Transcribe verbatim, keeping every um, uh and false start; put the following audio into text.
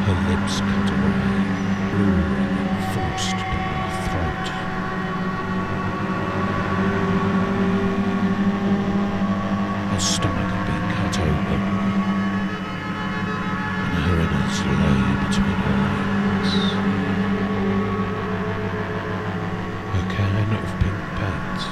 Her lips cut away, blue and forced down her throat. Her stomach had been cut open, and her innards lay between her legs. Her can of pink paint